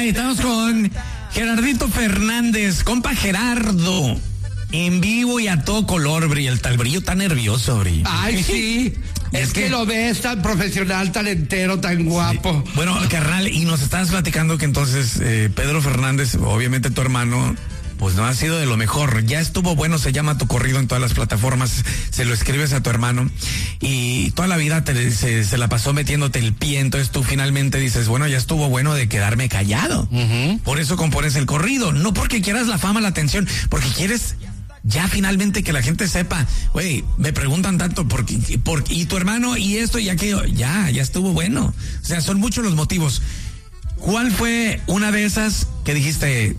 estamos con Gerardito Fernández, compa Gerardo. En vivo y a todo color, Bri. El brillo tan nervioso, Bri. Ay, sí. Es que lo ves tan profesional, tan entero, tan guapo. Sí. Bueno, carnal, y nos estabas platicando que entonces Pedro Fernández, obviamente tu hermano, pues no ha sido de lo mejor. Ya estuvo bueno, se llama tu corrido en todas las plataformas, se lo escribes a tu hermano y toda la vida se la pasó metiéndote el pie, entonces tú finalmente dices, bueno, ya estuvo bueno de quedarme callado. Por eso compones el corrido, no porque quieras la fama, la atención, porque quieres ya finalmente que la gente sepa, güey, me preguntan tanto y tu hermano y esto y aquello, ya estuvo bueno. O sea, son muchos los motivos. ¿Cuál fue una de esas que dijiste,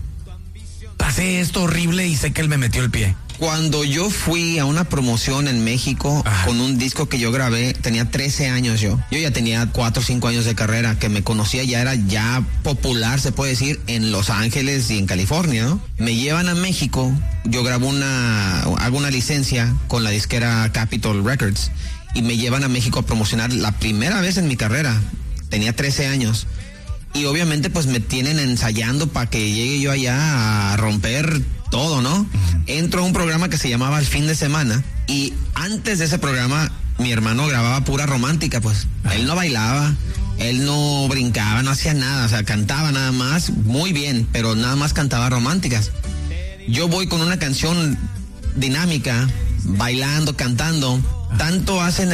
pasé esto horrible y sé que él me metió el pie? Cuando yo fui a una promoción en México con un disco que yo grabé, tenía 13 años yo. Yo ya tenía 4 o 5 años de carrera, que me conocía, ya era ya popular, se puede decir, en Los Ángeles y en California, ¿no? Me llevan a México, yo hago una licencia con la disquera Capitol Records y me llevan a México a promocionar la primera vez en mi carrera. Tenía 13 años. Y obviamente pues me tienen ensayando para que llegue yo allá a romper todo, ¿no? Entro a un programa que se llamaba El Fin de Semana y antes de ese programa mi hermano grababa pura romántica, pues. Él no bailaba, él no brincaba, no hacía nada, o sea, cantaba nada más, muy bien, pero nada más cantaba románticas. Yo voy con una canción dinámica, bailando, cantando. Tanto hacen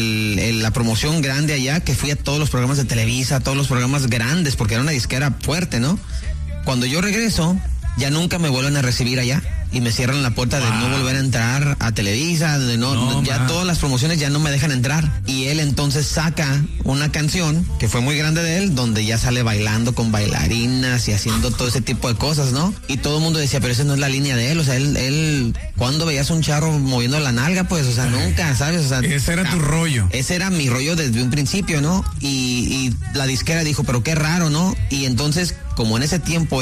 la promoción grande allá que fui a todos los programas de Televisa, a todos los programas grandes, porque era una disquera fuerte, ¿no? Cuando yo regreso, ya nunca me vuelven a recibir allá y me cierran la puerta de no volver a entrar a Televisa, ya todas las promociones ya no me dejan entrar. Y él entonces saca una canción que fue muy grande de él, donde ya sale bailando con bailarinas y haciendo todo ese tipo de cosas, ¿no? Y todo el mundo decía, pero esa no es la línea de él, o sea, él ¿cuándo veías un charro moviendo la nalga? Pues, o sea, nunca, ¿sabes? O sea, ese era tu rollo. Ese era mi rollo desde un principio, ¿no? Y la disquera dijo, pero qué raro, ¿no? Y entonces, como en ese tiempo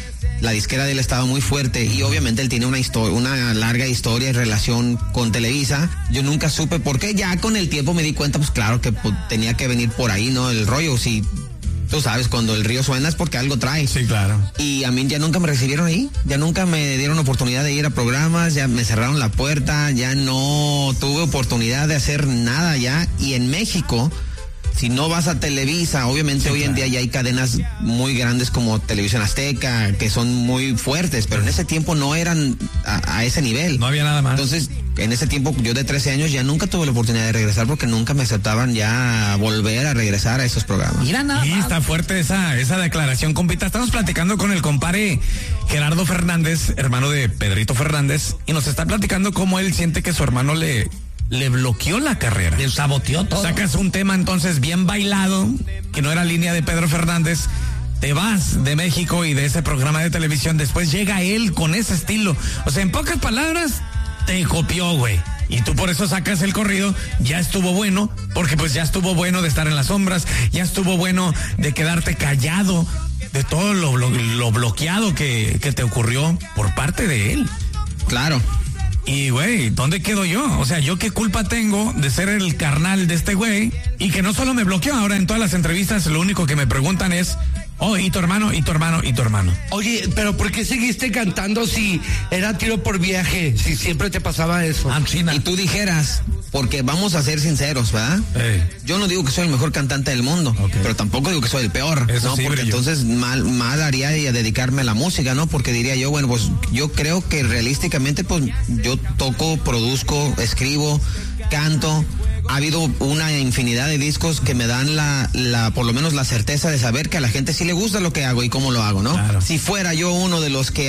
la disquera de él estaba muy fuerte y obviamente él tiene una larga historia y relación con Televisa. Yo nunca supe por qué. Ya con el tiempo me di cuenta, pues claro que tenía que venir por ahí, ¿no? El rollo, si tú sabes, cuando el río suena es porque algo trae. Sí, claro. Y a mí ya nunca me recibieron ahí, ya nunca me dieron oportunidad de ir a programas, ya me cerraron la puerta, ya no tuve oportunidad de hacer nada ya. Y en México, si no vas a Televisa, obviamente sí, hoy en día ya hay cadenas muy grandes como Televisión Azteca, que son muy fuertes, pero en ese tiempo no eran a ese nivel. No había nada más. Entonces, en ese tiempo, yo de 13 años ya nunca tuve la oportunidad de regresar porque nunca me aceptaban ya volver a regresar a esos programas. Mira nada más. Está fuerte esa declaración, compita. Estamos platicando con el compadre Gerardo Fernández, hermano de Pedrito Fernández, y nos está platicando cómo él siente que su hermano le bloqueó la carrera. Le saboteó todo. Sacas un tema entonces bien bailado, que no era línea de Pedro Fernández, te vas de México y de ese programa de televisión, después llega él con ese estilo. O sea, en pocas palabras, te copió, güey. Y tú por eso sacas el corrido, ya estuvo bueno, porque pues ya estuvo bueno de estar en las sombras, ya estuvo bueno de quedarte callado, de todo lo bloqueado que te ocurrió por parte de él. Claro. Y, güey, ¿dónde quedo yo? O sea, ¿yo qué culpa tengo de ser el carnal de este güey? Y que no solo me bloqueó, ahora en todas las entrevistas lo único que me preguntan es, oh, ¿y tu hermano? ¿Y tu hermano? ¿Y tu hermano? Oye, pero ¿por qué seguiste cantando si era tiro por viaje? Si siempre te pasaba eso. Y tú dijeras, porque vamos a ser sinceros, ¿verdad? Yo no digo que soy el mejor cantante del mundo, pero tampoco digo que soy el peor, eso ¿no? Sí, porque entonces mal haría de dedicarme a la música, ¿no? Porque diría yo, bueno, pues yo creo que realísticamente, pues yo toco, produzco, escribo, canto. Ha habido una infinidad de discos que me dan por lo menos la certeza de saber que a la gente sí le gusta lo que hago y cómo lo hago, ¿no? Claro. Si fuera yo uno de los que